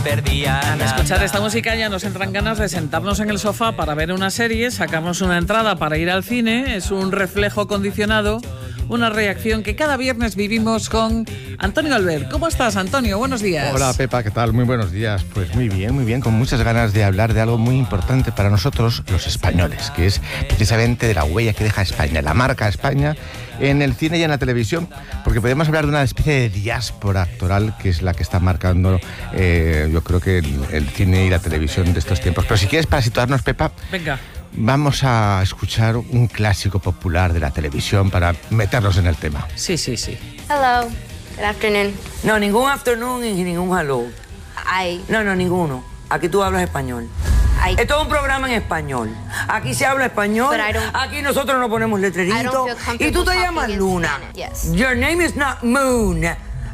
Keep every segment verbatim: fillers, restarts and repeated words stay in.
perdía Al nada. escuchar esta música ya nos entran ganas de sentarnos en el sofá para ver una serie, sacamos una entrada para ir al cine, es un reflejo condicionado, una reacción que cada viernes vivimos con Antonio Albert. ¿Cómo estás, Antonio? Buenos días. Hola, Pepa, ¿qué tal? Muy buenos días. Pues muy bien, muy bien, con muchas ganas de hablar de algo muy importante para nosotros, los españoles, que es precisamente de la huella que deja España, la marca España en el cine y en la televisión, porque podemos hablar de una especie de diáspora actoral que es la que está marcando, eh, yo creo que el, el cine y la televisión de estos tiempos. Pero si quieres, para situarnos, Pepa, venga, vamos a escuchar un clásico popular de la televisión para meternos en el tema. Sí, sí, sí. Hello. Good afternoon. No, ningún afternoon y ningún hello. I... No, no, ninguno. Aquí tú hablas español. I... Esto es un programa en español. Aquí se habla español. But I don't- Aquí nosotros nos ponemos I letreritos. don't feel comfortable Y tú te talking llamas in Luna. Spanish. Yes. Your name is not Moon.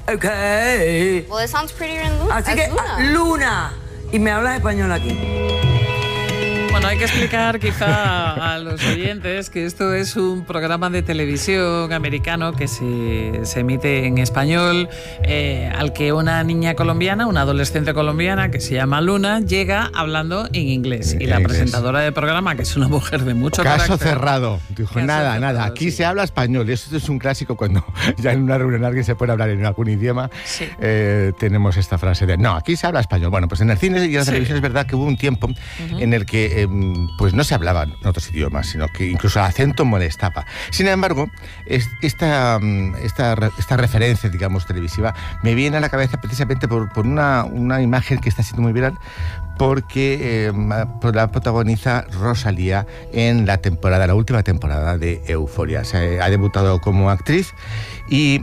Okay. Well, it sounds prettier in Luna. Así as que, Luna. ah, Luna. Y me hablas español aquí. Bueno, hay que explicar quizá a los oyentes que esto es un programa de televisión americano que se, se emite en español, eh, al que una niña colombiana, una adolescente colombiana que se llama Luna, llega hablando en inglés. Y la En inglés. presentadora del programa, que es una mujer de mucho Caso carácter... cerrado. Dijo, Caso nada, cerrado, nada, aquí sí. se habla español. Esto es un clásico cuando ya en una reunión alguien se puede hablar en algún idioma. Sí. eh, tenemos esta frase de, no, aquí se habla español. Bueno, pues en el cine y en la Sí. televisión es verdad que hubo un tiempo en el que eh, pues no se hablaban otros idiomas, sino que incluso el acento molestaba. Sin embargo, es, esta, mm, esta, re- esta referencia, digamos, televisiva, me viene a la cabeza precisamente por, por una, una imagen que está siendo muy viral, porque eh, ma- la protagoniza Rosalía en la temporada, la última temporada de Euphoria. O sea, eh, ha debutado como actriz y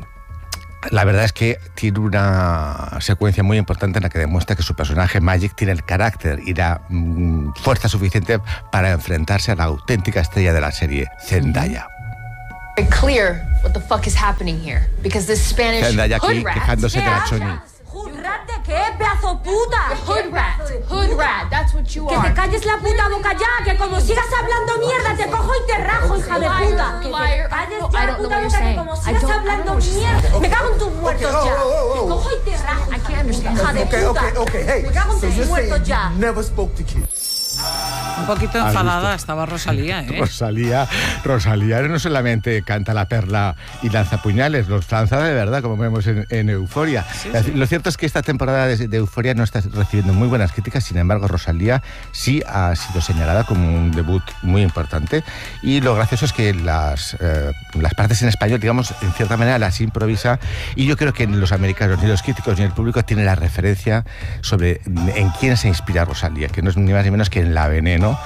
la verdad es que tiene una secuencia muy importante en la que demuestra que su personaje Magic tiene el carácter y la mm, fuerza suficiente para enfrentarse a la auténtica estrella de la serie, Zendaya. Very clear what the fuck is happening here because this Spanish Zendaya aquí hood rat. quejándose de la Choni. ¿Hood rat de qué, pedazo puta? Hood rat. Hood rat. That's what you Que are. te calles la puta boca ya, que como sigas hablando mierda te cojo y te rajo, hija de puta. Que te Liar. calles No, I ya la don't know puta what you're boca, que saying. como I sigas don't- I don't hablando know what you're saying. mierda. Me cago en tus muertos Okay, ya. oh, oh, oh, Te cojo y te rajo, I can't understand. hija de Okay, puta. okay, okay. Hey, Me cago en so tus you're saying muertos ya. you never spoke to kids? Un poquito ¿Has enfadada visto? estaba Rosalía, ¿eh? Rosalía, Rosalía no solamente canta la perla y lanza puñales, los lanza de verdad, como vemos en, en Euphoria. Sí, Es- sí. Lo cierto es que esta temporada de, de Euphoria no está recibiendo muy buenas críticas, sin embargo, Rosalía sí ha sido señalada como un debut muy importante. Y lo gracioso es que las, eh, las partes en español, digamos, en cierta manera las improvisa. Y yo creo que ni los americanos, ni los críticos, ni el público tienen la referencia sobre en quién se inspira Rosalía, que no es ni más ni menos que en La Veneno,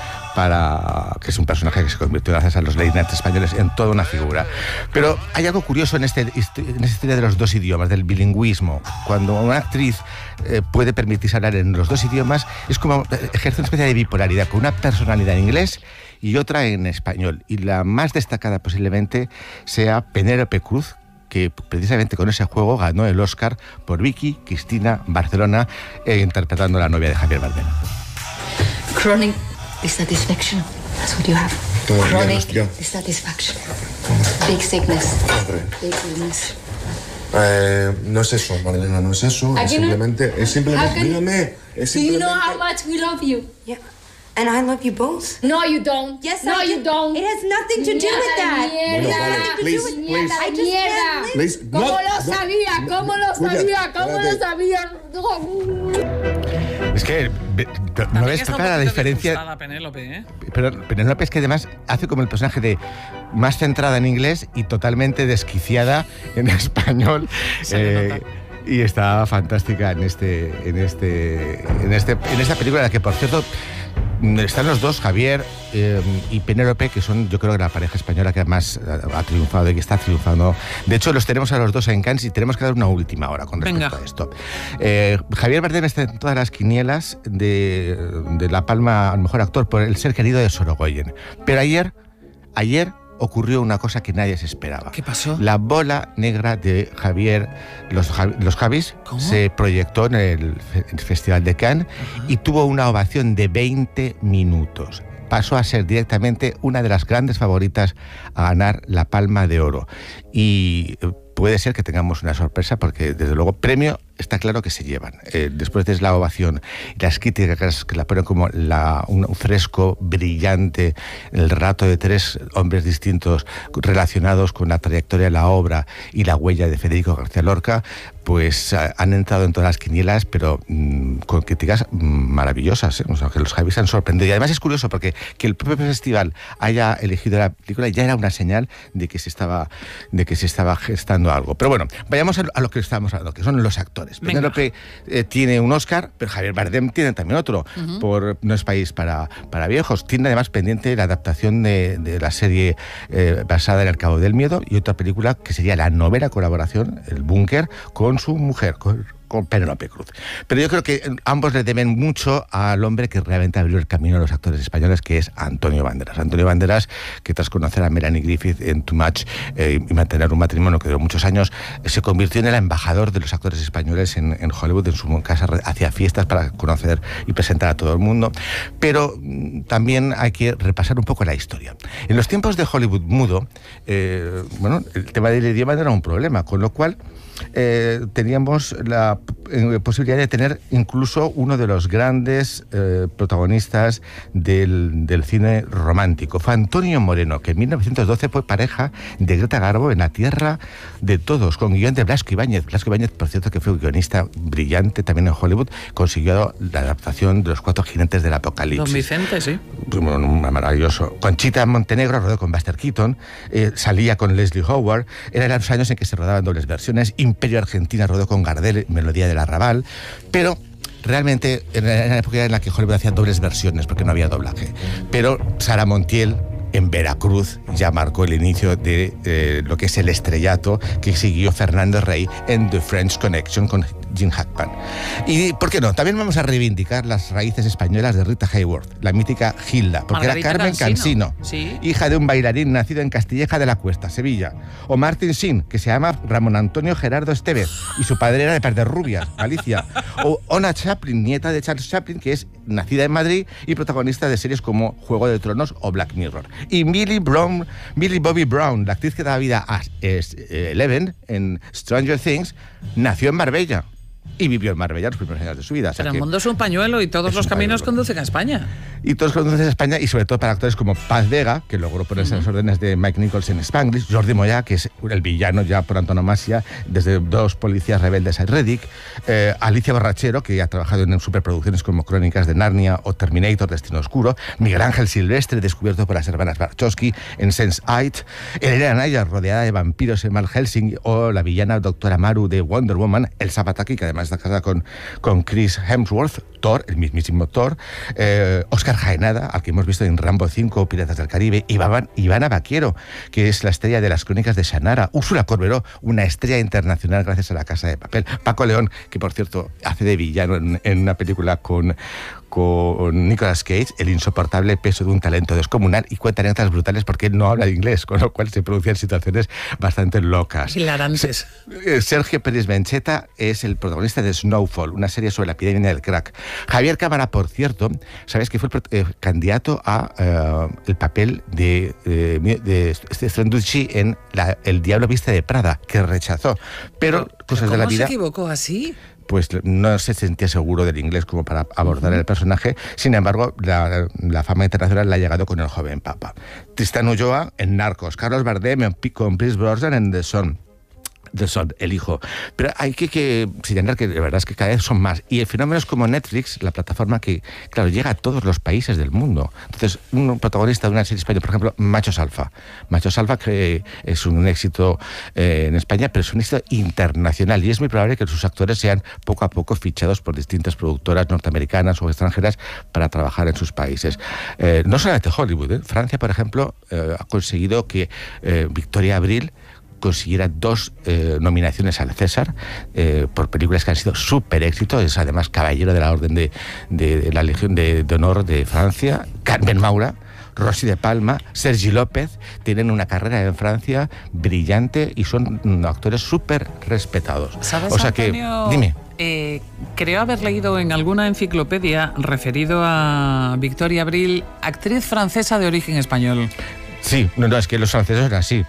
para, que es un personaje que se convirtió gracias a los late night españoles en toda una figura. Pero hay algo curioso en, este, en esta historia de los dos idiomas, del bilingüismo. Cuando una actriz eh, puede permitirse hablar en los dos idiomas, es como eh, ejerce una especie de bipolaridad, con una personalidad en inglés y otra en español. Y la más destacada posiblemente sea Penélope Cruz, que precisamente con ese juego ganó el Oscar por Vicky Cristina Barcelona, eh, interpretando a la novia de Javier Bardem. Chronic dissatisfaction. That's what you have. Todo bien, Chronic hostia. dissatisfaction. Big sickness. Hombre. Big illness. Eh, no es eso, Marilena, no es eso. Es Aquí no- simplemente, es How simplemente, can- dígame, es Do you simplemente... know how much we love you? Yeah. And I love you both. No, you don't. Yes, no, I do. you don't. It has nothing to do with that. Bueno, Mierda. vale, please, please. Mierda, I just mierda. can't live. Please, ¿Cómo no, lo no. sabía? ¿Cómo lo Escucha, sabía? ¿Cómo lo espérate. sabía? Es que ve- no También ves está un clara la poquito diferencia. disgustada Penélope, ¿eh? Pero Penélope es que además hace como el personaje de más centrada en inglés y totalmente desquiciada en español. Se le Eh, nota. y está fantástica en este, en este, en este, en esta película, en la que por cierto están los dos, Javier eh, y Penélope, que son, yo creo, que la pareja española que más ha triunfado y que está triunfando. De hecho, los tenemos a los dos en Cannes y tenemos que dar una última hora con respecto Venga. a esto. Eh, Javier Bardem está en todas las quinielas de, de la palma al mejor actor por El ser querido de Sorogoyen. Pero ayer, ayer ocurrió una cosa que nadie se esperaba. ¿Qué pasó? La bola negra de Javier, los, Jav- los Javis, ¿Cómo? se proyectó en el, fe- el Festival de Cannes y tuvo una ovación de veinte minutos. Pasó a ser directamente una de las grandes favoritas a ganar la Palma de Oro. Y eh, puede ser que tengamos una sorpresa porque, desde luego, premio está claro que se llevan. Eh, después de la ovación y las críticas que la ponen como la, un fresco brillante, el relato de tres hombres distintos relacionados con la trayectoria de la obra y la huella de Federico García Lorca, pues uh, han entrado en todas las quinielas, pero mmm, con críticas maravillosas, ¿eh? O sea, que los Javis se han sorprendido. Y además es curioso porque que el propio festival haya elegido la película ya era una señal de que se estaba, de que se estaba gestando algo. Pero bueno, vayamos a, a lo que estamos hablando, que son los actores. Penélope eh, tiene un Oscar, pero Javier Bardem tiene también otro, uh-huh. por No es país para, para viejos. Tiene además pendiente la adaptación de, de la serie eh, basada en El Cabo del Miedo y otra película que sería la novena colaboración, El Búnker, con su mujer, con, con Penélope Cruz. Pero yo creo que ambos le deben mucho al hombre que realmente abrió el camino a los actores españoles, que es Antonio Banderas. Antonio Banderas, que tras conocer a Melanie Griffith en Too Much eh, y mantener un matrimonio que duró muchos años, eh, se convirtió en el embajador de los actores españoles en, en Hollywood. En su casa hacía fiestas para conocer y presentar a todo el mundo. Pero mm, también hay que repasar un poco la historia. En los tiempos de Hollywood mudo, eh, bueno, el tema del idioma no era un problema, con lo cual Eh, teníamos la eh, posibilidad de tener incluso uno de los grandes eh, protagonistas del, del cine romántico. Fue Antonio Moreno, que en mil novecientos doce fue pareja de Greta Garbo en La Tierra de Todos, con guión de Blasco Ibáñez. Blasco Ibáñez, por cierto, que fue un guionista brillante también en Hollywood, consiguió la adaptación de Los Cuatro Jinetes del Apocalipsis. Don Vicente, sí. Bueno, maravilloso. Conchita Montenegro rodó con Buster Keaton, eh, salía con Leslie Howard. Eran los años en que se rodaban dobles versiones. Imperio Argentina rodó con Gardel, Melodía del Arrabal, pero realmente era la época en la que Hollywood hacía dobles versiones porque no había doblaje. Pero Sara Montiel en Veracruz ya marcó el inicio de eh, lo que es el estrellato que siguió Fernando Rey en The French Connection con Jim Hackman. Y, ¿por qué no? También vamos a reivindicar las raíces españolas de Rita Hayworth, la mítica Gilda, porque Margarita era Carmen Cansino, Cansino ¿sí? hija de un bailarín nacido en Castilleja de la Cuesta, Sevilla. O Martin Sheen, que se llama Ramón Antonio Gerardo Estevez, y su padre era de Perderrubias, Galicia. O Ona Chaplin, nieta de Charles Chaplin, que es nacida en Madrid y protagonista de series como Juego de Tronos o Black Mirror. Y Millie Brown, Millie Bobby Brown, la actriz que da vida a Eleven en Stranger Things, nació en Marbella y vivió en Marbella los primeros años de su vida. O sea, pero el mundo es un pañuelo y todos los caminos pañuelo. conducen a España. Y todos conducen a España, y sobre todo para actores como Paz Vega, que logró ponerse uh-huh. a las órdenes de Mike Nichols en Spanglish, Jordi Moya, que es el villano ya por antonomasia, desde Dos policías rebeldes a Reddick, eh, Alicia Borrachero, que ha trabajado en superproducciones como Crónicas de Narnia o Terminator, Destino Oscuro, Miguel Ángel Silvestre, descubierto por las hermanas Wachowski en sense eight, Elena Naya, rodeada de vampiros en Van Helsing, o la villana Doctora Maru de Wonder Woman, Elsa Pataky, que además está casada con con Chris Hemsworth, Thor, el mismísimo Thor, eh, Oscar Jaenada, al que hemos visto en Rambo cinco, Piratas del Caribe, Ivana, Ivana Baquiero, que es la estrella de las Crónicas de Shannara, Úrsula Corberó, una estrella internacional gracias a La Casa de Papel, Paco León, que por cierto hace de villano en, en una película con, con Nicolas Cage, el insoportable peso de un talento descomunal, y cuenta anécdotas brutales porque él no habla inglés, con lo cual se producen situaciones bastante locas. Hilarantes. Sergio Pérez Bencheta es el protagonista de Snowfall, una serie sobre la epidemia del crack. Javier Cámara, por cierto, ¿sabes que fue el eh, candidato a eh, el papel de, eh, de, de Stronducci en la, El Diablo Viste de Prada, que rechazó? Pero, pero cosas de la vida... ¿Cómo se equivocó así? Pues no se sentía seguro del inglés como para abordar uh-huh. el personaje. Sin embargo, la, la fama internacional le ha llegado con El joven papa. Tristán Ulloa en Narcos, Carlos Bardem con Pierce Brosnan en The Son. The Son, el hijo. Pero hay que, que señalar que de verdad es que cada vez son más. Y el fenómeno es como Netflix, la plataforma que, claro, llega a todos los países del mundo. Entonces, un protagonista de una serie española, por ejemplo, Machos Alfa. Machos Alfa, que es un éxito eh, en España, pero es un éxito internacional. Y es muy probable que sus actores sean poco a poco fichados por distintas productoras norteamericanas o extranjeras para trabajar en sus países. Eh, no solamente Hollywood, ¿eh? Francia, por ejemplo, eh, ha conseguido que eh, Victoria Abril consiguiera dos eh, nominaciones al César eh, por películas que han sido súper éxito. Es además caballero de la Orden de, de, de la Legión de, de Honor de Francia. Carmen Maura, Rosy de Palma, Sergi López tienen una carrera en Francia brillante y son actores súper respetados. ¿Sabes, o sea Antonio? que, dime. Eh, creo haber leído en alguna enciclopedia referido a Victoria Abril, actriz francesa de origen español. Sí, no, no, es que los franceses son así.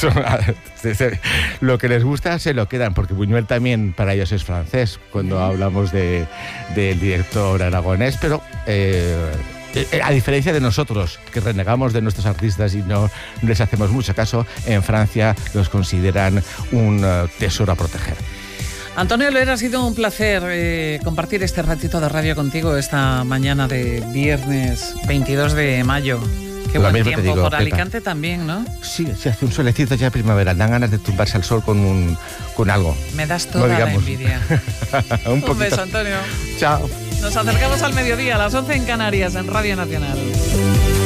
Lo que les gusta se lo quedan, porque Buñuel también para ellos es francés, cuando hablamos de, del director aragonés, pero eh, a diferencia de nosotros, que renegamos de nuestros artistas y no les hacemos mucho caso, en Francia los consideran un uh, tesoro a proteger. Antonio Loera, ha sido un placer eh, compartir este ratito de radio contigo esta mañana de viernes veintidós de mayo. Qué Lo buen mismo te tiempo, digo, por Pepa. Alicante también, ¿no? Sí, se hace un solecito ya primavera, dan ganas de tumbarse al sol con, un, con algo. Me das toda No la digamos. envidia. un, Un beso, Antonio. Chao. Nos acercamos al mediodía, a las once en Canarias, en Radio Nacional.